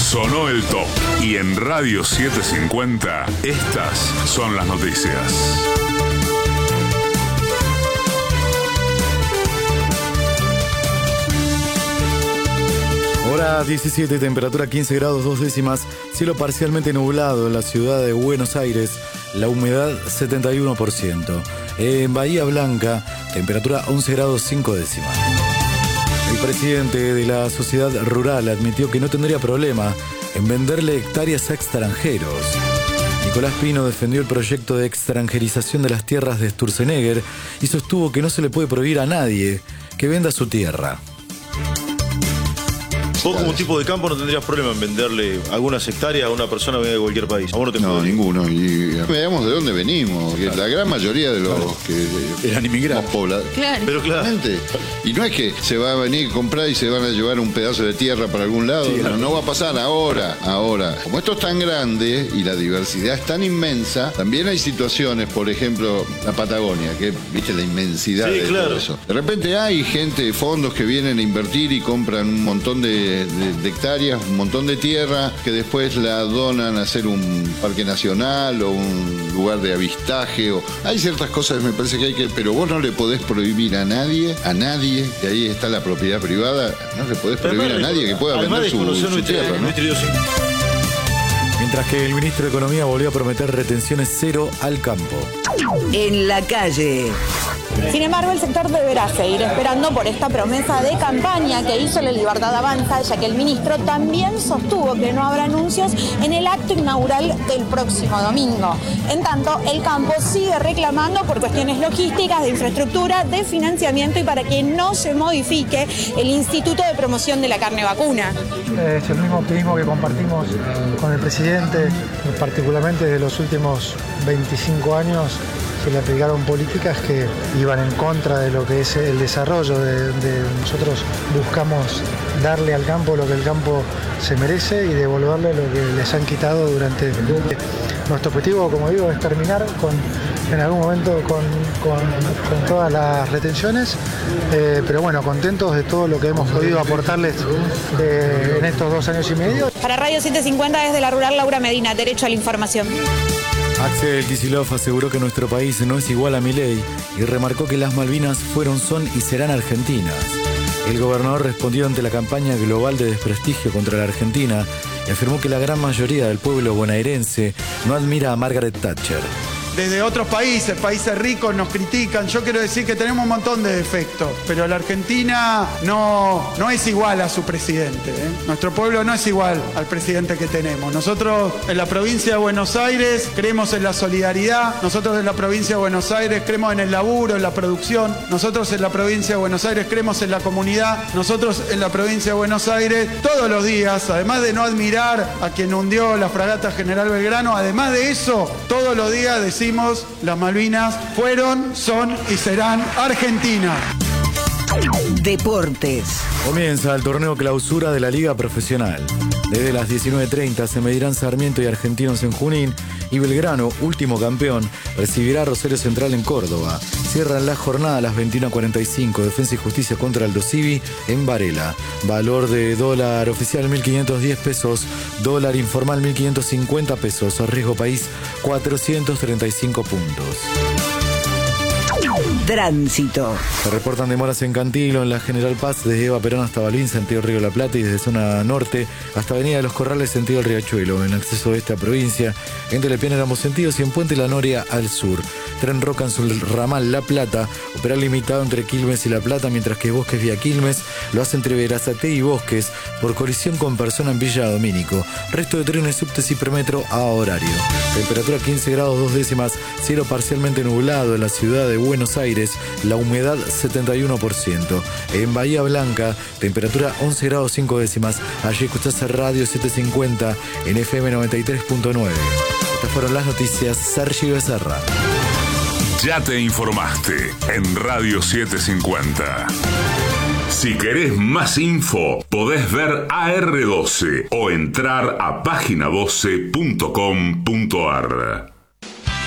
Sonó el top. Y en Radio 750, estas son las noticias. Hora 17, temperatura 15 grados 2 décimas, cielo parcialmente nublado en la ciudad de Buenos Aires, la humedad 71%. En Bahía Blanca, temperatura 11 grados 5 décimas. El presidente de la sociedad rural admitió que no tendría problema en venderle hectáreas a extranjeros. Nicolás Pino defendió el proyecto de extranjerización de las tierras de Sturzenegger y sostuvo que no se le puede prohibir a nadie que venda su tierra. Vos como tipo de campo no tendrías problema en venderle algunas hectáreas a una persona que venga de cualquier país. ¿A vos no te No, ninguno. Y veamos de dónde venimos. Que la gran mayoría de los que eran inmigrantes. Claro. Pero claramente. Y no es que se va a venir a comprar y se van a llevar un pedazo de tierra para algún lado. Sí, no va a pasar ahora. Como esto es tan grande y la diversidad es tan inmensa, también hay situaciones, por ejemplo, la Patagonia, que viste la inmensidad de todo eso. De repente hay gente, fondos que vienen a invertir y compran un montón de hectáreas, un montón de tierra, que después la donan a hacer un parque nacional o un lugar de avistaje. Hay ciertas cosas que me parece que hay que... Pero vos no le podés prohibir a nadie, y ahí está la propiedad privada, no le podés prohibir a nadie que pueda vender su tierra, ¿no? Mientras que el ministro de Economía volvió a prometer retenciones cero al campo. En la calle. Sin embargo, el sector deberá seguir esperando por esta promesa de campaña que hizo La Libertad Avanza, ya que el ministro también sostuvo que no habrá anuncios en el acto inaugural del próximo domingo. En tanto, el campo sigue reclamando por cuestiones logísticas, de infraestructura, de financiamiento y para que no se modifique el Instituto de Promoción de la Carne Vacuna. Es el mismo optimismo que compartimos con el presidente, particularmente de los últimos 25 años. Se le aplicaron políticas que iban en contra de lo que es el desarrollo. Nosotros buscamos darle al campo lo que el campo se merece y devolverle lo que les han quitado durante... Nuestro objetivo, como digo, es terminar en algún momento con todas las retenciones, pero bueno, contentos de todo lo que hemos podido aportarles en estos 2 años y medio. Para Radio 750 desde la Rural, Laura Medina, Derecho a la Información. Axel Kicillof aseguró que nuestro país no es igual a Milei y remarcó que las Malvinas fueron, son y serán argentinas. El gobernador respondió ante la campaña global de desprestigio contra la Argentina y afirmó que la gran mayoría del pueblo bonaerense no admira a Margaret Thatcher. Desde otros países ricos nos critican. Yo quiero decir que tenemos un montón de defectos, pero la Argentina no es igual a su presidente, ¿eh? Nuestro pueblo no es igual al presidente que tenemos. Nosotros en la provincia de Buenos Aires creemos en la solidaridad. Nosotros en la provincia de Buenos Aires creemos en el laburo, en la producción. Nosotros en la provincia de Buenos Aires creemos en la comunidad. Nosotros en la provincia de Buenos Aires todos los días, además de no admirar a quien hundió la fragata General Belgrano, además de eso, todos los días decimos: las Malvinas fueron, son y serán Argentina. Deportes. Comienza el torneo clausura de la Liga Profesional. Desde las 19:30 se medirán Sarmiento y Argentinos en Junín y Belgrano, último campeón, recibirá a Rosario Central en Córdoba. Cierran la jornada a las 21:45, Defensa y Justicia contra Aldo Civi en Varela. Valor de dólar oficial 1.510 pesos, dólar informal 1.550 pesos, riesgo país 435 puntos. Tránsito. Se reportan demoras en Cantilo, en la General Paz, desde Eva Perón hasta Balvin, sentido Río de la Plata, y desde zona norte hasta Avenida de los Corrales, sentido el Riachuelo. En acceso oeste a provincia, entre Lepiana en ambos sentidos y en Puente La Noria al sur. Tren Roca en su ramal La Plata, opera limitado entre Quilmes y La Plata, mientras que Bosques vía Quilmes lo hace entre Verazategui y Bosques por colisión con persona en Villa Domínico. Resto de trenes subtes y premetro a horario. Temperatura 15 grados 2 décimas, cielo parcialmente nublado en la ciudad de Buenos Aires, la humedad 71%. En Bahía Blanca, temperatura 11 grados 5 décimas. Allí escuchás a Radio 750 en FM 93.9. Estas fueron las noticias. Sergio Becerra. Ya te informaste en Radio 750. Si querés más info, podés ver AR12 o entrar a página12.com.ar.